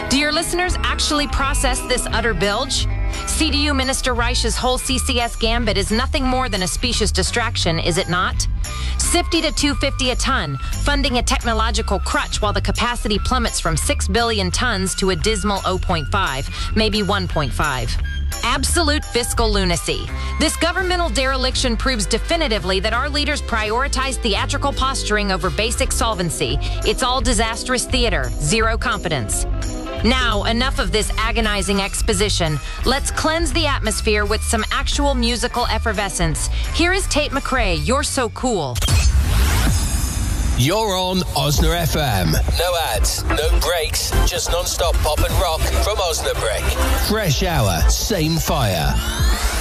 Do your listeners actually process this utter bilge? CDU Minister Reich's whole CCS gambit is nothing more than a specious distraction, is it not? $50 to $250 a ton, funding a technological crutch while the capacity plummets from 6 billion tons to a dismal 0.5, maybe 1.5. Absolute fiscal lunacy. This governmental dereliction proves definitively that our leaders prioritize theatrical posturing over basic solvency. It's all disastrous theater, zero competence. Now, enough of this agonizing exposition. Let's cleanse the atmosphere with some actual musical effervescence. Here is Tate McRae, You're So Cool. You're on Osna FM. No ads, no breaks, just non-stop pop and rock from Osnabrück. Fresh hour, same fire.